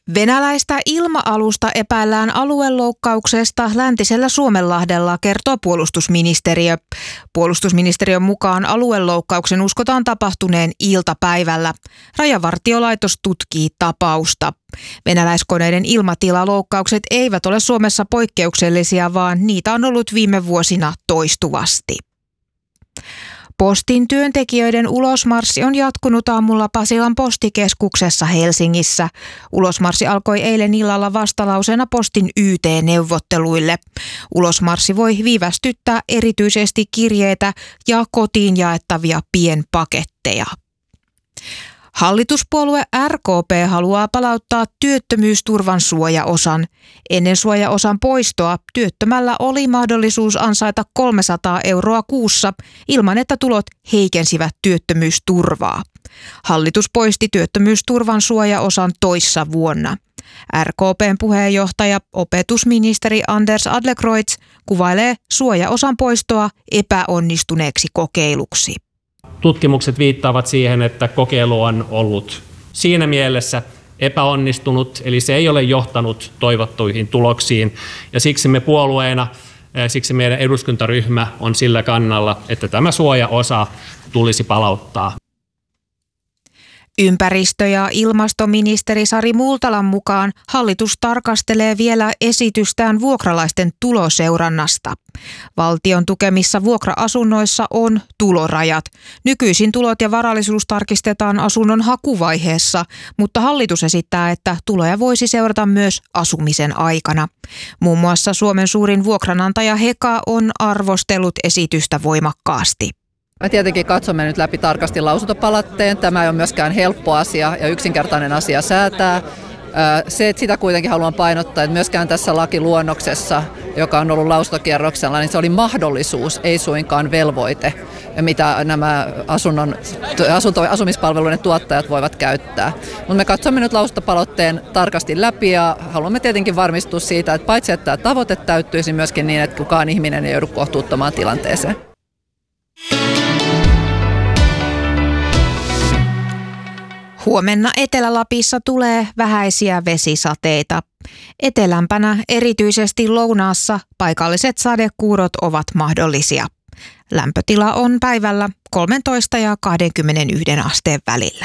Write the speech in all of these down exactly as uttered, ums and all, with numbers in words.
Venäläistä ilma-alusta epäillään alueloukkauksesta läntisellä Suomenlahdella, kertoo puolustusministeriö. Puolustusministeriön mukaan alueloukkauksen uskotaan tapahtuneen iltapäivällä. Rajavartiolaitos tutkii tapausta. Venäläiskoneiden ilmatilaloukkaukset eivät ole Suomessa poikkeuksellisia, vaan niitä on ollut viime vuosina toistuvasti. Postin työntekijöiden ulosmarssi on jatkunut aamulla Pasilan postikeskuksessa Helsingissä. Ulosmarssi alkoi eilen illalla vastalauseena Postin Y T-neuvotteluille. Ulosmarssi voi viivästyttää erityisesti kirjeitä ja kotiin jaettavia pienpaketteja. Hallituspuolue R K P haluaa palauttaa työttömyysturvan suojaosan. Ennen suojaosan poistoa työttömällä oli mahdollisuus ansaita kolmesataa euroa kuussa ilman, että tulot heikensivät työttömyysturvaa. Hallitus poisti työttömyysturvan suojaosan toissa vuonna. R K P:n puheenjohtaja, opetusministeri Anders Adlercreutz kuvailee suojaosan poistoa epäonnistuneeksi kokeiluksi. Tutkimukset viittaavat siihen, että kokeilu on ollut siinä mielessä epäonnistunut, eli se ei ole johtanut toivottuihin tuloksiin. Ja siksi me puolueena, siksi meidän eduskuntaryhmä on sillä kannalla, että tämä suojaosa tulisi palauttaa. Ympäristö- ja ilmastoministeri Sari Multalan mukaan hallitus tarkastelee vielä esitystään vuokralaisten tuloseurannasta. Valtion tukemissa vuokra-asunnoissa on tulorajat. Nykyisin tulot ja varallisuus tarkistetaan asunnon hakuvaiheessa, mutta hallitus esittää, että tuloja voisi seurata myös asumisen aikana. Muun muassa Suomen suurin vuokranantaja Heka on arvostellut esitystä voimakkaasti. Me tietenkin katsomme nyt läpi tarkasti lausuntopalautteen. Tämä ei ole myöskään helppo asia ja yksinkertainen asia säätää. Se, että sitä kuitenkin haluan painottaa, että myöskään tässä lakiluonnoksessa, joka on ollut lausuntokierroksella, niin se oli mahdollisuus, ei suinkaan velvoite, mitä nämä asunnon, asunto, asumispalveluiden tuottajat voivat käyttää. Mutta me katsomme nyt lausuntopalautteen tarkasti läpi ja haluamme tietenkin varmistua siitä, että paitsi että tämä tavoite täyttyisi myöskin niin, että kukaan ihminen ei joudu kohtuuttomaan tilanteeseen. Huomenna Etelä-Lapissa tulee vähäisiä vesisateita. Etelämpänä, erityisesti lounaassa, paikalliset sadekuurot ovat mahdollisia. Lämpötila on päivällä kolmetoista ja kaksikymmentäyksi asteen välillä.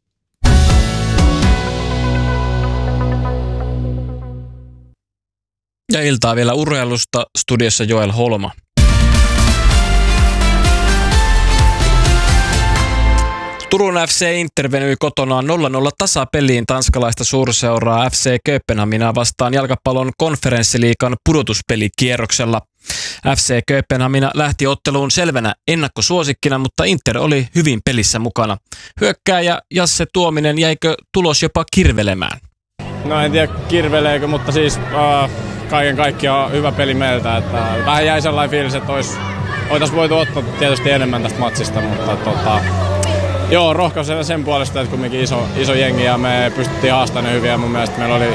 Ja iltaa vielä urheilusta, studiossa Joel Holma. Turun F C Inter venyi kotonaan nolla nolla tasapeliin tanskalaista suurseuraa F C Kööpenhaminaa vastaan jalkapallon konferenssiliigan pudotuspelikierroksella. F C Kööpenhamina lähti otteluun selvänä ennakkosuosikkina, mutta Inter oli hyvin pelissä mukana. Hyökkääjä Jasse Tuominen, jäikö tulos jopa kirvelemään? No en tiedä kirveleekö, mutta siis äh, kaiken kaikkiaan hyvä peli meiltä. Että vähän jäi sellainen fiilis, että olisi, oltaisiin voitu ottaa tietysti enemmän tästä matsista, mutta tota, joo, rohkaisella sen puolesta, että kumminkin iso, iso jengi ja me pystyttiin haastamaan hyvin ja mun mielestä meillä oli